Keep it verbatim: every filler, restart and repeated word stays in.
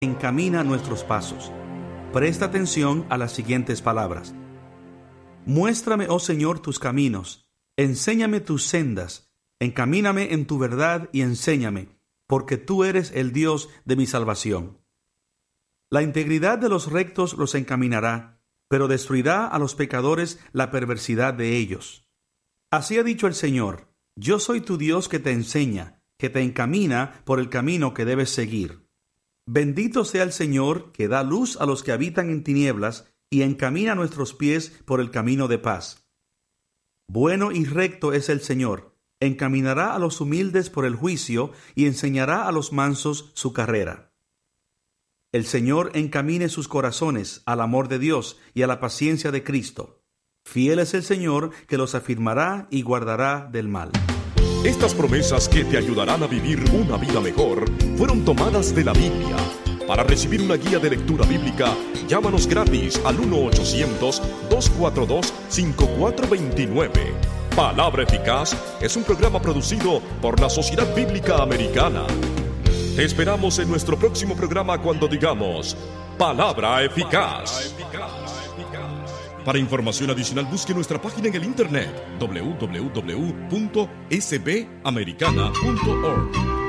encamina nuestros pasos. Presta atención a las siguientes palabras. Muéstrame, oh Señor, tus caminos, enséñame tus sendas, encamíname en tu verdad y enséñame, porque tú eres el Dios de mi salvación. La integridad de los rectos los encaminará, pero destruirá a los pecadores la perversidad de ellos. Así ha dicho el Señor: yo soy tu Dios que te enseña, que te encamina por el camino que debes seguir. Bendito sea el Señor, que da luz a los que habitan en tinieblas y encamina nuestros pies por el camino de paz. Bueno y recto es el Señor, encaminará a los humildes por el juicio y enseñará a los mansos su carrera. El Señor encamine sus corazones al amor de Dios y a la paciencia de Cristo. Fiel es el Señor, que los afirmará y guardará del mal. Estas promesas que te ayudarán a vivir una vida mejor fueron tomadas de la Biblia. Para recibir una guía de lectura bíblica, llámanos gratis al uno ochocientos, dos cuatro dos, cinco cuatro dos nueve. Palabra Eficaz es un programa producido por la Sociedad Bíblica Americana. Te esperamos en nuestro próximo programa cuando digamos Palabra Eficaz. Para información adicional, busque nuestra página en el internet doble u doble u doble u punto s b americana punto org.